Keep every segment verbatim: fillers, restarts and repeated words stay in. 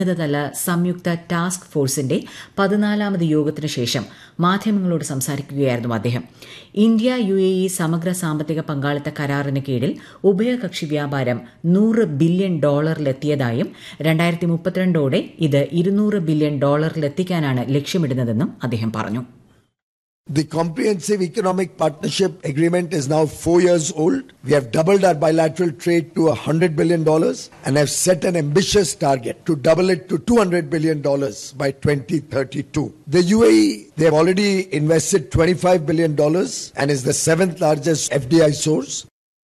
ഉന്നതതല സംയുക്ത ടാസ്ക് ഫോഴ്സിന്റെ പതിനാലാമത് യോഗത്തിനു ശേഷം മാധ്യമങ്ങളോട് സംസാരിക്കുകയായിരുന്നു അദ്ദേഹം. ഇന്ത്യ യു എ ഇ സമഗ്ര സാമ്പത്തിക പങ്കാളിത്ത കരാറിന് കീഴിൽ ഉഭയകക്ഷി വ്യാപാരം നൂറ് ബില്യൺ ഡോളറിലെത്തിയതായും രണ്ടായിരത്തി മുപ്പത്തിരണ്ടോടെ ഇത് ഇരുന്നൂറ് ബില്യൺ ഡോളറിലെത്തിക്കാനാണ് ലക്ഷ്യമിടുന്നതെന്നും അദ്ദേഹം പറഞ്ഞു. The Comprehensive Economic Partnership Agreement is now four years old. We have doubled our bilateral trade to one hundred billion dollars and have set an ambitious target to double it to two hundred billion dollars by twenty thirty-two. The U A E, they have already invested twenty-five billion dollars and is the seventh largest F D I source.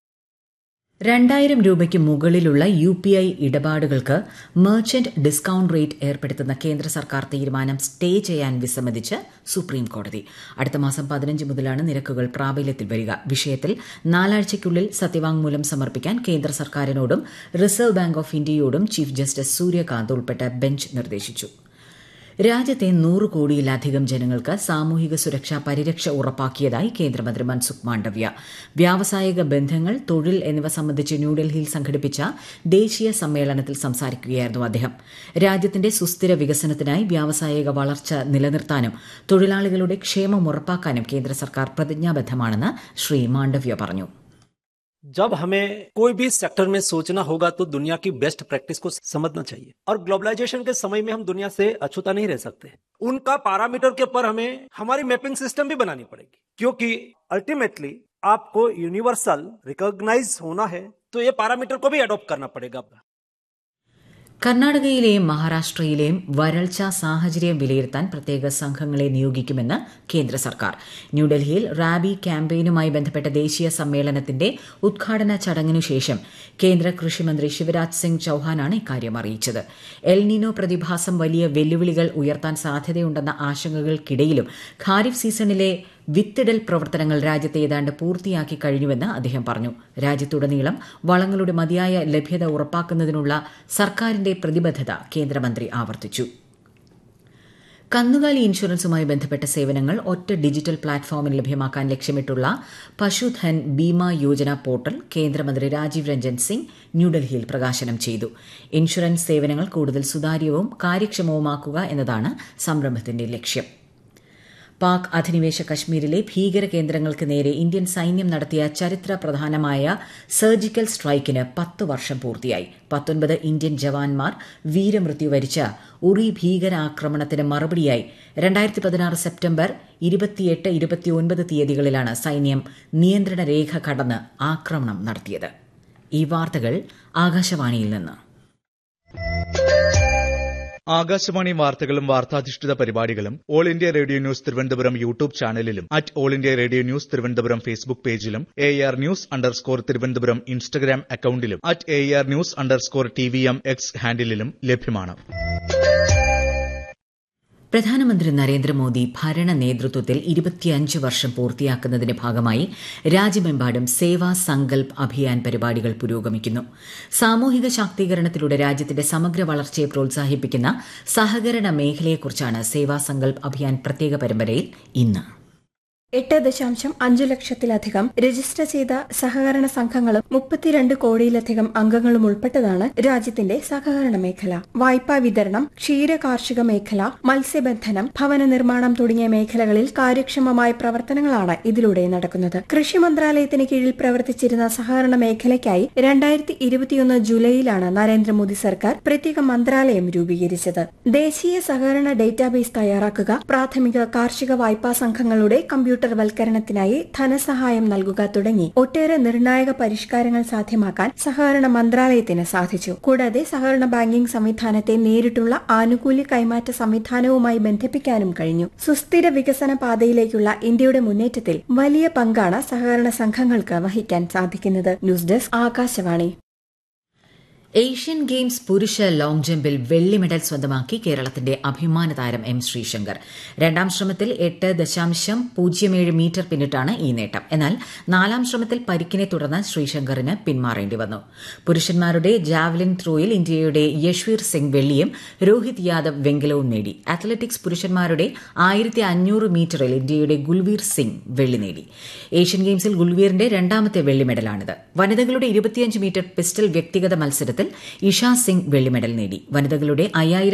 രണ്ടായിരം രൂപയ്ക്ക് മുകളിലുള്ള U P I ഇടപാടുകൾക്ക് merchant discount rate ഏർപ്പെടുത്തുന്ന കേന്ദ്ര സർക്കാർ തീരുമാനം stay ചെയ്യാൻ വിസമ്മതിച്ച് സുപ്രീംകോടതി. അടുത്ത മാസം പതിനഞ്ച് മുതലാണ് നിരക്കുകൾ പ്രാബല്യത്തിൽ വരിക. വിഷയത്തിൽ നാലാഴ്ചയ്ക്കുള്ളിൽ സത്യവാങ്മൂലം സമർപ്പിക്കാൻ കേന്ദ്ര സർക്കാരിനോടും reserve bank of ഇന്ത്യയോടും chief justice Suryakant ഉൾപ്പെട്ട ബെഞ്ച് നിർദ്ദേശിച്ചു. രാജ്യത്തെ നൂറ് കോടിയിലധികം ജനങ്ങൾക്ക് സാമൂഹിക സുരക്ഷാ പരിരക്ഷ ഉറപ്പാക്കിയതായി കേന്ദ്രമന്ത്രി മൻസുഖ് മാണ്ഡവ്യ. വ്യാവസായിക ബന്ധങ്ങൾ, തൊഴിൽ എന്നിവ സംബന്ധിച്ച് ന്യൂഡൽഹിയിൽ സംഘടിപ്പിച്ച ദേശീയ സമ്മേളനത്തിൽ സംസാരിക്കുകയായിരുന്നു അദ്ദേഹം. രാജ്യത്തിന്റെ സുസ്ഥിര വികസനത്തിനായി വ്യാവസായിക വളർച്ച നിലനിർത്താനും തൊഴിലാളികളുടെ ക്ഷേമം ഉറപ്പാക്കാനും കേന്ദ്ര സർക്കാർ പ്രതിജ്ഞാബദ്ധമാണെന്ന് ശ്രീ മാണ്ഡവ്യ പറഞ്ഞു. जब हमें कोई भी सेक्टर में सोचना होगा तो दुनिया की बेस्ट प्रैक्टिस को समझना चाहिए और ग्लोबलाइजेशन के समय में हम दुनिया से अछूता नहीं रह सकते. उनका पैरामीटर के ऊपर हमें हमारी मैपिंग सिस्टम भी बनानी पड़ेगी, क्योंकि अल्टीमेटली आपको यूनिवर्सल रिकॉग्नाइज होना है तो ये पैरामीटर को भी अडॉप्ट करना पड़ेगा. കർണാടകയിലെയും മഹാരാഷ്ട്രയിലെയും വരൾച്ചാ സാഹചര്യം വിലയിരുത്താൻ പ്രത്യേക സംഘങ്ങളെ നിയോഗിക്കുമെന്ന് കേന്ദ്ര സർക്കാർ. ന്യൂഡൽഹിയിൽ റാബി ക്യാമ്പയിനുമായി ബന്ധപ്പെട്ട ദേശീയ സമ്മേളനത്തിന്റെ ഉദ്ഘാടന ചടങ്ങിനുശേഷം കേന്ദ്ര കൃഷിമന്ത്രി ശിവരാജ് സിംഗ് ചൌഹാനാണ് ഇക്കാര്യം അറിയിച്ചത്. എൽനിനോ പ്രതിഭാസം വലിയ വെല്ലുവിളികൾ ഉയർത്താൻ സാധ്യതയുണ്ടെന്ന ആശങ്കകൾക്കിടയിലും ഖാരിഫ് സീസണിലെ വിത്തിടൽ പ്രവർത്തനങ്ങൾ രാജ്യത്ത് ഏതാണ്ട് പൂർത്തിയാക്കി കഴിഞ്ഞുവെന്ന് അദ്ദേഹം പറഞ്ഞു. രാജ്യത്തുടനീളം വളങ്ങളുടെ മതിയായ ലഭ്യത ഉറപ്പാക്കുന്നതിനുള്ള സർക്കാരിന്റെ പ്രതിബദ്ധത കേന്ദ്രമന്ത്രി ആവർത്തിച്ചു. കന്നുകാലി ഇൻഷുറൻസുമായി ബന്ധപ്പെട്ട സേവനങ്ങൾ ഒറ്റ ഡിജിറ്റൽ പ്ലാറ്റ്ഫോമിൽ ലഭ്യമാക്കാൻ ലക്ഷ്യമിട്ടുള്ള പശുധൻ ബീമ യോജന പോർട്ടൽ കേന്ദ്രമന്ത്രി രാജീവ് രഞ്ജൻ സിംഗ് ന്യൂഡൽഹിയിൽ പ്രകാശനം ചെയ്തു. ഇൻഷുറൻസ് സേവനങ്ങൾ കൂടുതൽ സുതാര്യവും കാര്യക്ഷമവുമാക്കുക എന്നതാണ് സംരംഭത്തിന്റെ ലക്ഷ്യം. പാക് അധിനിവേശ കശ്മീരിലെ ഭീകര കേന്ദ്രങ്ങൾക്ക് നേരെ ഇന്ത്യൻ സൈന്യം നടത്തിയ ചരിത്ര പ്രധാനമായ സർജിക്കൽ സ്ട്രൈക്കിന് പത്ത് വർഷം പൂർത്തിയായി. പത്തൊൻപത് ഇന്ത്യൻ ജവാന്മാർ വീരമൃത്യു വരിച്ച ഉറി ഭീകരാക്രമണത്തിന് മറുപടിയായി രണ്ടായിരത്തി പതിനാറ് സെപ്റ്റംബർ ഇരുപത്തിയെട്ട് ഇരുപത്തിയൊൻപത് തീയതികളിലാണ് സൈന്യം നിയന്ത്രണ രേഖ കടന്ന് ആക്രമണം നടത്തിയത്. ഈ വാർത്തകൾ ആകാശവാണിയിൽ നിന്ന്. ആകാശവാണി വാർത്തകളും വാർത്താധിഷ്ഠിത പരിപാടികളും all India radio news Thiruvananthapuram YouTube ചാനലിലും at all India radio news Thiruvananthapuram Facebook പേജിലും A R news underscore Thiruvananthapuram Instagram അക്കൌണ്ടിലും at A R news underscore T V M X ഹാൻഡിലും ലഭ്യമാണ്. പ്രധാനമന്ത്രി നരേന്ദ്രമോദി ഭരണ നേതൃത്വത്തിൽ ഇരുപത്തിയഞ്ച് വർഷം പൂർത്തിയാക്കുന്നതിന്റെ ഭാഗമായി രാജ്യമെമ്പാടും സേവാ സങ്കൽപ് അഭിയാൻ പരിപാടികൾ പുരോഗമിക്കുന്നു. സാമൂഹിക ശാക്തീകരണത്തിലൂടെ രാജ്യത്തിന്റെ സമഗ്ര വളർച്ചയെ പ്രോത്സാഹിപ്പിക്കുന്ന സഹകരണ മേഖലയെക്കുറിച്ചാണ് സേവാ സങ്കൽപ് അഭിയാൻ പ്രത്യേക പരമ്പരയിൽ ഇന്ന്. എട്ട് ദശാംശം അഞ്ചു ലക്ഷത്തിലധികം രജിസ്റ്റർ ചെയ്ത സഹകരണ സംഘങ്ങളും മുപ്പത്തിരണ്ട് കോടിയിലധികം അംഗങ്ങളും ഉൾപ്പെട്ടതാണ് രാജ്യത്തിന്റെ സഹകരണ മേഖല. വായ്പാ വിതരണം, ക്ഷീര കാർഷിക മേഖല, മത്സ്യബന്ധനം, ഭവന നിർമ്മാണം തുടങ്ങിയ മേഖലകളിൽ കാര്യക്ഷമമായ പ്രവർത്തനങ്ങളാണ് ഇതിലൂടെ നടക്കുന്നത്. കൃഷി മന്ത്രാലയത്തിന് കീഴിൽ പ്രവർത്തിച്ചിരുന്ന സഹകരണ മേഖലയ്ക്കായി രണ്ടായിരത്തി ഇരുപത്തിയൊന്ന് ജൂലൈയിലാണ് നരേന്ദ്രമോദി സർക്കാർ പ്രത്യേക മന്ത്രാലയം രൂപീകരിച്ചത്. ദേശീയ സഹകരണ ഡേറ്റാബേസ് തയ്യാറാക്കുക, പ്രാഥമിക കാർഷിക വായ്പാ സംഘങ്ങളുടെ കമ്പ്യൂട്ടർ വൽക്കരണത്തിനായി ധനസഹായം നൽകുക തുടങ്ങി ഒട്ടേറെ നിർണായക പരിഷ്കാരങ്ങൾ സാധ്യമാക്കാൻ സഹകരണ മന്ത്രാലയത്തിന് സാധിച്ചു. കൂടാതെ സഹകരണ ബാങ്കിംഗ് സംവിധാനത്തെ നേരിട്ടുള്ള ആനുകൂല്യ കൈമാറ്റ സംവിധാനവുമായി ബന്ധിപ്പിക്കാനും കഴിഞ്ഞു. സുസ്ഥിര വികസന പാതയിലേക്കുള്ള ഇന്ത്യയുടെ മുന്നേറ്റത്തിൽ വലിയ പങ്കാണ് സഹകരണ സംഘങ്ങൾക്ക് വഹിക്കാൻ സാധിക്കുന്നത്. News desk Akashvani. Asian games പുരുഷ ലോങ് ജമ്പിൽ വെള്ളി മെഡൽ സ്വന്തമാക്കി കേരളത്തിന്റെ അഭിമാന താരം എം ശ്രീശങ്കർ. രണ്ടാം ശ്രമത്തിൽ എട്ട് ദശാംശം പൂജ്യം ഏഴ് മീറ്റർ പിന്നിട്ടാണ് ഈ നേട്ടം. എന്നാൽ നാലാം ശ്രമത്തിൽ പരിക്കിനെ തുടർന്ന് ശ്രീശങ്കറിന് പിന്മാറേണ്ടി വന്നു. പുരുഷന്മാരുടെ ജാവലിൻ ത്രോയിൽ ഇന്ത്യയുടെ യശ്വീർ സിംഗ് വെള്ളിയും രോഹിത് യാദവ് വെങ്കലവും നേടി. അത്ലറ്റിക്സ് പുരുഷന്മാരുടെ ആയിരത്തി അഞ്ഞൂറ് മീറ്ററിൽ ഇന്ത്യയുടെ ഗുൽവീർ സിംഗ് വെള്ളി നേടി. ഏഷ്യൻ ഗെയിംസിൽ ഗുൽവീറിന്റെ രണ്ടാമത്തെ വെള്ളി മെഡലാണിത്. വനിതകളുടെ ഇരുപത്തിയഞ്ച് മീറ്റർ പിസ്റ്റൽ വ്യക്തിഗത മത്സരത്തിൽ ഇഷ സിംഗ് വെള്ളി മെഡൽ നേടി. വനിതകളുടെ അയ്യായിരം